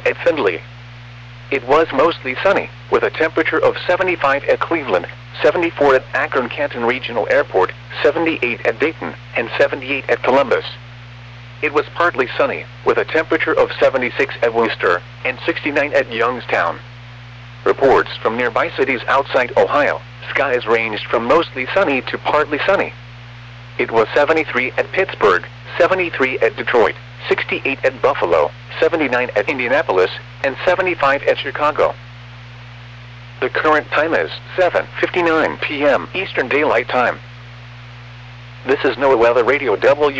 at Findlay. It was mostly sunny, with a temperature of 75 at Cleveland, 74 at Akron-Canton Regional Airport, 78 at Dayton, and 78 at Columbus. It was partly sunny, with a temperature of 76 at Worcester, and 69 at Youngstown. Reports from nearby cities outside Ohio, skies ranged from mostly sunny to partly sunny. It was 73 at Pittsburgh, 73 at Detroit, 68 at Buffalo, 79 at Indianapolis, and 75 at Chicago. The current time is 7:59 p.m. Eastern Daylight Time. This is NOAA Weather Radio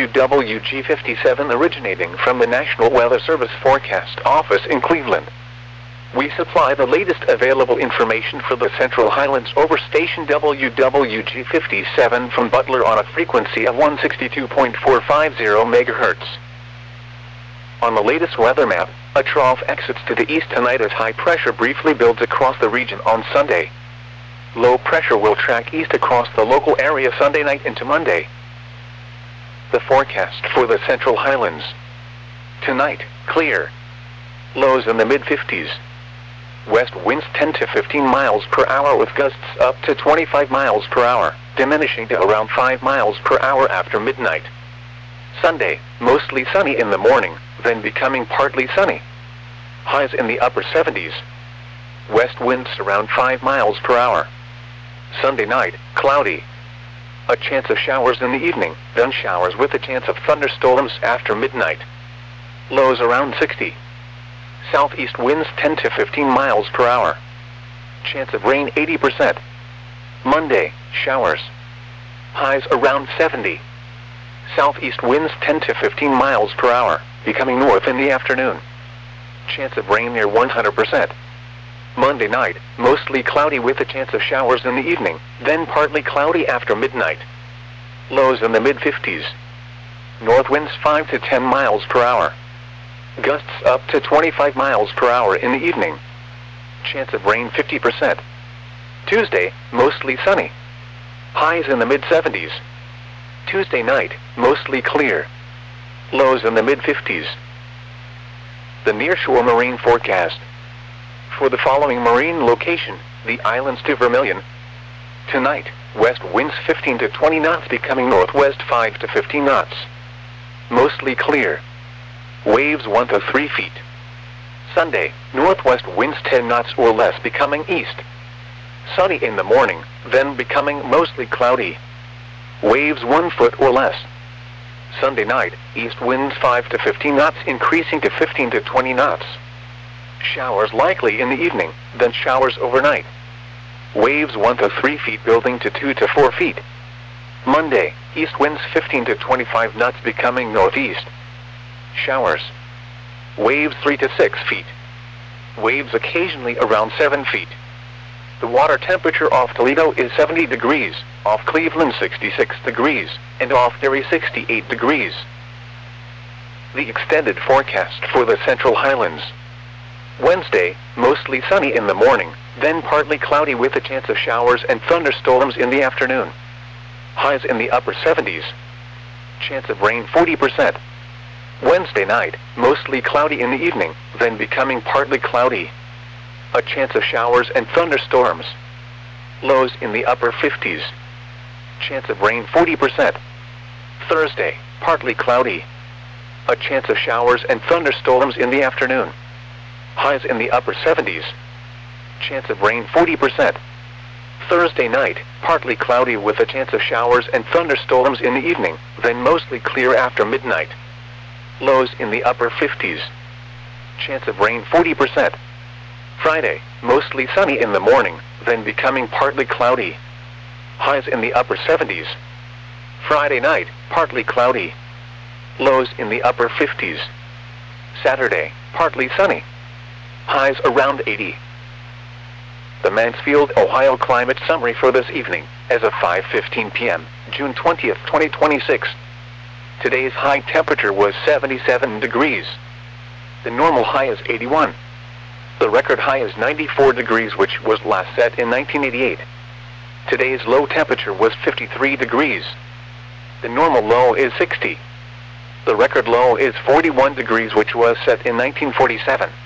WWG57 originating from the National Weather Service Forecast Office in Cleveland. We supply the latest available information for the Central Highlands over station WWG57 from Butler on a frequency of 162.450 MHz. On the latest weather map, a trough exits to the east tonight as high pressure briefly builds across the region on Sunday. Low pressure will track east across the local area Sunday night into Monday. The forecast for the Central Highlands. Tonight, clear. Lows in the mid-50s. West winds 10 to 15 miles per hour with gusts up to 25 miles per hour, diminishing to around 5 miles per hour after midnight. Sunday, mostly sunny in the morning, then becoming partly sunny. Highs in the upper 70s. West winds around 5 miles per hour. Sunday night, cloudy. A chance of showers in the evening, then showers with a chance of thunderstorms after midnight. Lows around 60. Southeast winds 10 to 15 miles per hour. Chance of rain 80%. Monday, showers. Highs around 70. Southeast winds 10 to 15 miles per hour, becoming north in the afternoon. Chance of rain near 100%. Monday night, mostly cloudy with a chance of showers in the evening, then partly cloudy after midnight. Lows in the mid-50s. North winds 5 to 10 miles per hour. Gusts up to 25 miles per hour in the evening. Chance of rain 50%. Tuesday, mostly sunny. Highs in the mid-70s. Tuesday night, mostly clear. Lows in the mid-50s. The nearshore marine forecast. For the following marine location, the islands to Vermilion. Tonight, west winds 15 to 20 knots becoming northwest 5 to 15 knots. Mostly clear. Waves 1 to 3 feet. Sunday, northwest winds 10 knots or less becoming east. Sunny in the morning, then becoming mostly cloudy. Waves 1 foot or less. Sunday night, east winds 5 to 15 knots increasing to 15 to 20 knots. Showers likely in the evening, then showers overnight. Waves 1 to 3 feet building to 2 to 4 feet. Monday, east winds 15 to 25 knots becoming northeast. Showers. Waves 3 to 6 feet. Waves occasionally around 7 feet. The water temperature off Toledo is 70 degrees, off Cleveland 66 degrees, and off Erie 68 degrees. The extended forecast for the Central Highlands. Wednesday, mostly sunny in the morning, then partly cloudy with a chance of showers and thunderstorms in the afternoon. Highs in the upper 70s. Chance of rain 40%. Wednesday night, mostly cloudy in the evening, then becoming partly cloudy. A chance of showers and thunderstorms. Lows in the upper 50s. Chance of rain 40%. Thursday, partly cloudy. A chance of showers and thunderstorms in the afternoon. Highs in the upper 70s. Chance of rain 40%. Thursday night, partly cloudy with a chance of showers and thunderstorms in the evening, then mostly clear after midnight. Lows in the upper 50s. Chance of rain 40%. Friday, mostly sunny in the morning, then becoming partly cloudy. Highs in the upper 70s. Friday night, partly cloudy. Lows in the upper 50s. Saturday, partly sunny. Highs around 80. The Mansfield, Ohio climate summary for this evening, as of 5:15 p.m., June 20th, 2026. Today's high temperature was 77 degrees. The normal high is 81. The record high is 94 degrees, which was last set in 1988. Today's low temperature was 53 degrees. The normal low is 60. The record low is 41 degrees, which was set in 1947.